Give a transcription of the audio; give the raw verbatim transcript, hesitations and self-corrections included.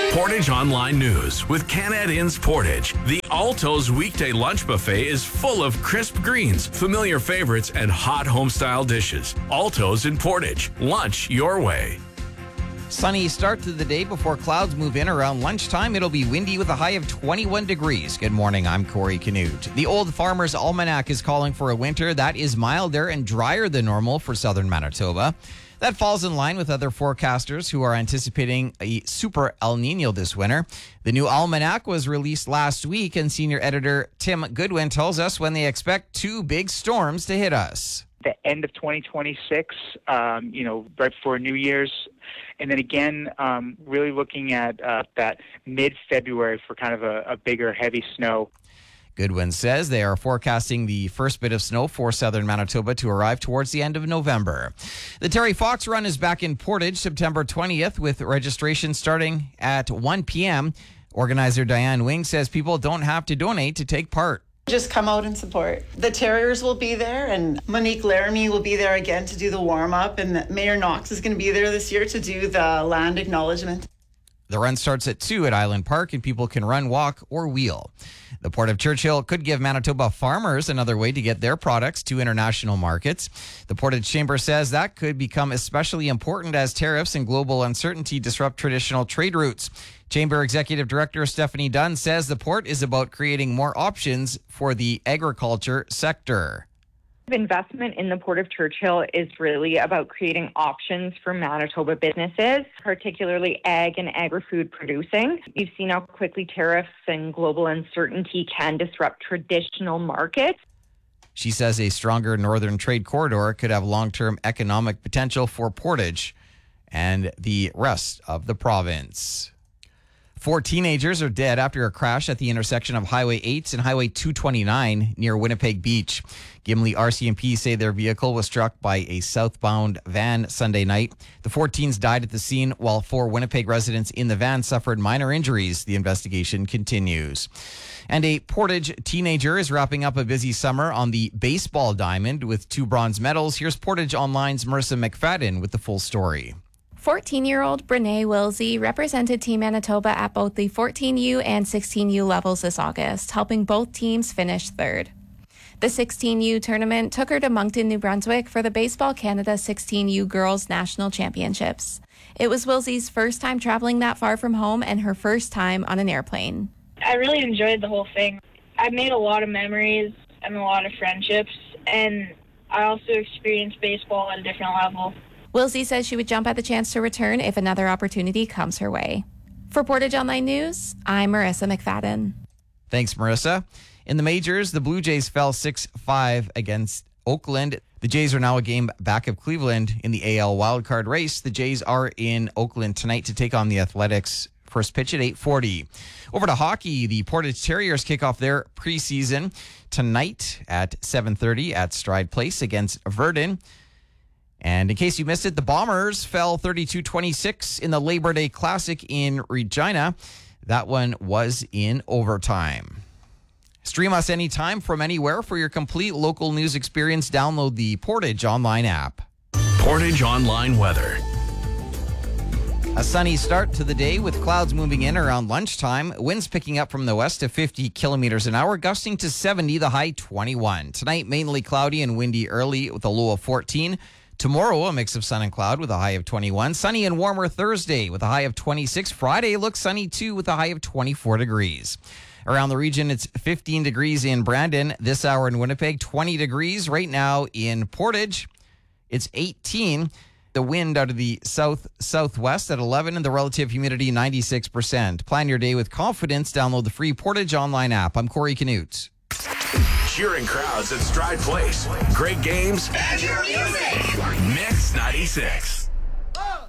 Portage Online News with Canad Inns Portage. The Alto's weekday lunch buffet is full of crisp greens, familiar favorites, and hot home-style dishes. Alto's in Portage. Lunch your way. Sunny start to the day before clouds move in around lunchtime. It'll be windy with a high of twenty-one degrees. Good morning, I'm Corey Canute. The Old Farmer's Almanac is calling for a winter that is milder and drier than normal for southern Manitoba. That falls in line with other forecasters who are anticipating a super El Nino this winter. The new almanac was released last week, and senior editor Tim Goodwin tells us when they expect two big storms to hit us. The end of twenty twenty-six, um, you know, right before New Year's. And then again, um, really looking at uh, that mid-February for kind of a, a bigger, heavy snow. Goodwin says they are forecasting the first bit of snow for southern Manitoba to arrive towards the end of November. The Terry Fox Run is back in Portage September twentieth with registration starting at one p.m. Organizer Diane Wing says people don't have to donate to take part. Just come out and support. The Terriers will be there, and Monique Laramie will be there again to do the warm-up, and Mayor Knox is going to be there this year to do the land acknowledgement. The run starts at two at Island Park, and people can run, walk, or wheel. The Port of Churchill could give Manitoba farmers another way to get their products to international markets. The Portage Chamber says that could become especially important as tariffs and global uncertainty disrupt traditional trade routes. Chamber Executive Director Stephanie Dunn says the port is about creating more options for the agriculture sector. Investment in the Port of Churchill is really about creating options for Manitoba businesses, particularly ag and agri-food producing. You've seen how quickly tariffs and global uncertainty can disrupt traditional markets. She says a stronger northern trade corridor could have long-term economic potential for Portage and the rest of the province. Four teenagers are dead after a crash at the intersection of Highway eight and Highway two twenty-nine near Winnipeg Beach. Gimli R C M P say their vehicle was struck by a southbound van Sunday night. The four teens died at the scene, while four Winnipeg residents in the van suffered minor injuries. The investigation continues. And a Portage teenager is wrapping up a busy summer on the baseball diamond with two bronze medals. Here's Portage Online's Marissa McFadden with the full story. fourteen-year-old Brene Wilsey represented Team Manitoba at both the fourteen U and sixteen U levels this August, helping both teams finish third. The sixteen U tournament took her to Moncton, New Brunswick for the Baseball Canada sixteen U Girls National Championships. It was Wilsey's first time traveling that far from home and her first time on an airplane. I really enjoyed the whole thing. I made a lot of memories and a lot of friendships, and I also experienced baseball at a different level. Wilsey says she would jump at the chance to return if another opportunity comes her way. For Portage Online News, I'm Marissa McFadden. Thanks, Marissa. In the majors, the Blue Jays fell six five against Oakland. The Jays are now a game back of Cleveland in the A L wildcard race. The Jays are in Oakland tonight to take on the Athletics. First pitch at eight forty. Over to hockey, the Portage Terriers kick off their preseason tonight at seven thirty at Stride Place against Verdun. And in case you missed it, the Bombers fell thirty-two twenty-six in the Labor Day Classic in Regina. That one was in overtime. Stream us anytime from anywhere for your complete local news experience. Download the Portage Online app. Portage Online weather. A sunny start to the day with clouds moving in around lunchtime. Winds picking up from the west to fifty kilometers an hour, gusting to seventy, the high twenty-one. Tonight, mainly cloudy and windy early with a low of fourteen. Tomorrow, a mix of sun and cloud with a high of twenty-one. Sunny and warmer Thursday with a high of twenty-six. Friday looks sunny too with a high of twenty-four degrees. Around the region, it's fifteen degrees in Brandon. This hour in Winnipeg, twenty degrees. Right now in Portage, it's eighteen. The wind out of the south-southwest at eleven and the relative humidity ninety-six percent. Plan your day with confidence. Download the free Portage Online app. I'm Corey Canute. Cheering crowds at Stride Place. Great games. And your music. Mix ninety-six.